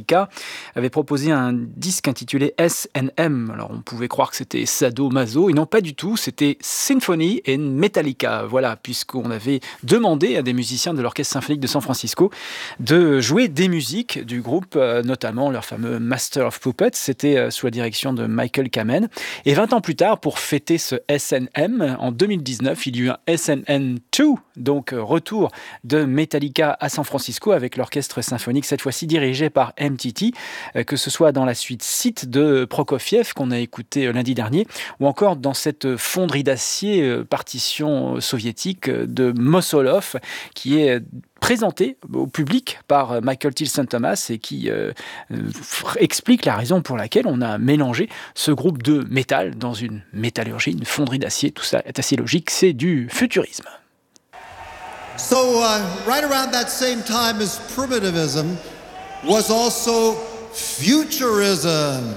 Metallica avait proposé un disque intitulé S&M. Alors on pouvait croire que c'était Sado-Maso, et non pas du tout, c'était Symphony in Metallica. Voilà, puisqu'on avait demandé à des musiciens de l'Orchestre symphonique de San Francisco de jouer des musiques du groupe, notamment leur fameux Master of Puppets. C'était sous la direction de Michael Kamen. Et 20 ans plus tard, pour fêter ce S&M, en 2019, il y a eu un S&M2, donc retour de Metallica à San Francisco avec l'orchestre symphonique, cette fois-ci dirigé par MTT, que ce soit dans la suite Site de Prokofiev qu'on a écouté lundi dernier, ou encore dans cette fonderie d'acier, partition soviétique de Mosolov, qui est présenté au public par Michael Tilson Thomas et qui explique la raison pour laquelle on a mélangé ce groupe de métal dans une métallurgie, une fonderie d'acier. Tout ça est assez logique, c'est du futurisme. So right around that same time as primitivism was also futurism.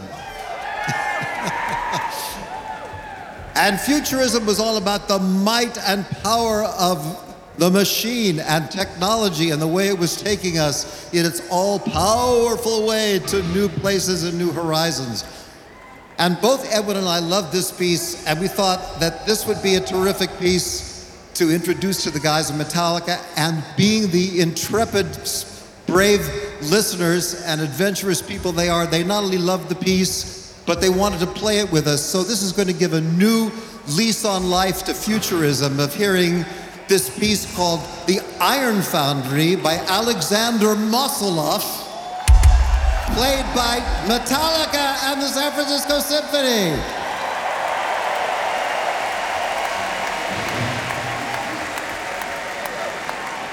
And futurism was all about the might and power of the machine and technology and the way it was taking us in its all-powerful way to new places and new horizons. And both Edwin and I loved this piece, and we thought that this would be a terrific piece to introduce to the guys of Metallica, and being the intrepid, brave listeners and adventurous people they are, they not only loved the piece, but they wanted to play it with us. So this is going to give a new lease on life to futurism of hearing this piece called The Iron Foundry by Alexander Mosolov, played by Metallica and the San Francisco Symphony.